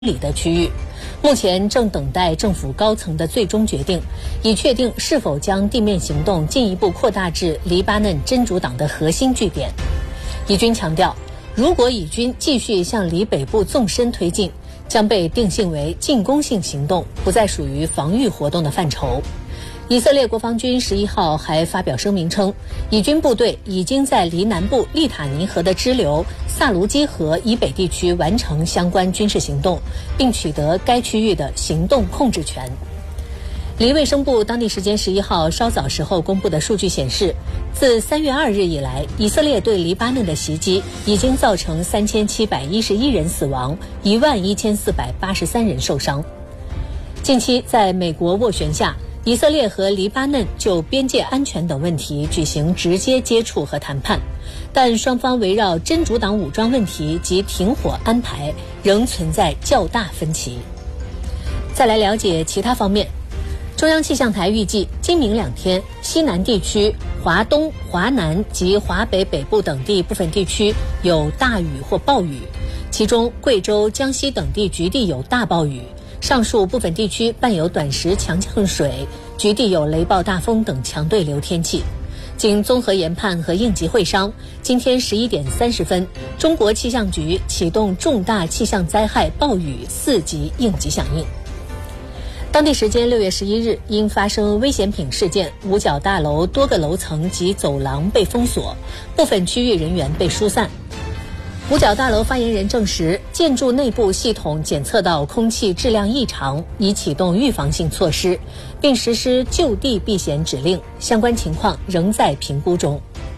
里的区域。目前正等待政府高层的最终决定，以确定是否将地面行动进一步扩大至黎巴嫩真主党的核心据点。以军强调，如果以军继续向黎北部纵深推进，将被定性为进攻性行动，不再属于防御活动的范畴。以色列国防军11号还发表声明称，以军部队已经在黎南部利塔尼河的支流萨卢基河以北地区完成相关军事行动，并取得该区域的行动控制权。黎卫生部当地时间11号稍早时候公布的数据显示，自3月2日以来，以色列对黎巴嫩的袭击已经造成3711人死亡，11483人受伤。近期在美国斡旋下，以色列和黎巴嫩就边界安全等问题举行直接接触和谈判，但双方围绕真主党武装问题及停火安排仍存在较大分歧。再来了解其他方面，中央气象台预计今明2天，西南地区、华东、华南及华北北部等地部分地区有大雨或暴雨，其中贵州、江西等地局地有大暴雨，上述部分地区伴有短时强降水，局地有雷暴大风等强对流天气。经综合研判和应急会商，今天11点30分，中国气象局启动重大气象灾害暴雨4级应急响应。当地时间6月11日，因发生危险品事件，五角大楼多个楼层及走廊被封锁，部分区域人员被疏散。五角大楼发言人证实，建筑内部系统检测到空气质量异常，已启动预防性措施，并实施就地避险指令，相关情况仍在评估中。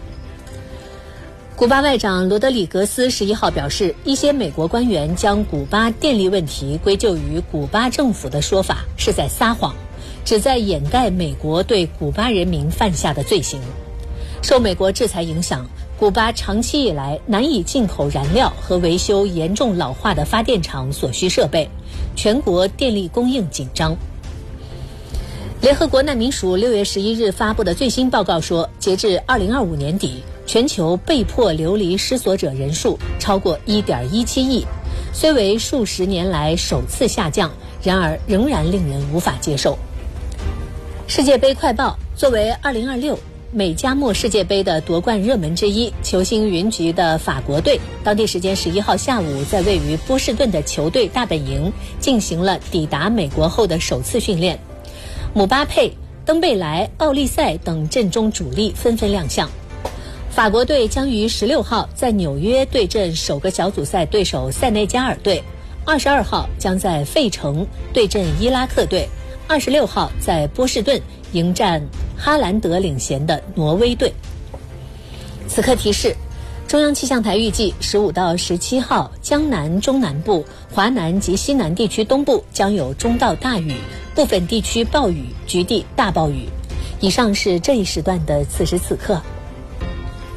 古巴外长罗德里格斯11号表示，一些美国官员将古巴电力问题归咎于古巴政府的说法是在撒谎，旨在掩盖美国对古巴人民犯下的罪行。受美国制裁影响，古巴长期以来难以进口燃料和维修严重老化的发电厂所需设备，全国电力供应紧张。联合国难民署6月11日发布的最新报告说，截至2025年底，全球被迫流离失所者人数超过 1.17 亿，虽为数十年来首次下降，然而仍然令人无法接受。世界杯快报，作为2026美加墨世界杯的夺冠热门之一，球星云集的法国队当地时间11号下午在位于波士顿的球队大本营进行了抵达美国后的首次训练。姆巴佩、登贝莱、奥利塞等阵中主力纷纷亮相。法国队将于16号在纽约对阵首个小组赛对手塞内加尔队，22号将在费城对阵伊拉克队，26号在波士顿迎战哈兰德领衔的挪威队。此刻提示，中央气象台预计15到17号，江南、中南部、华南及西南地区东部将有中到大雨，部分地区暴雨，局地大暴雨。以上是这一时段的此时此刻。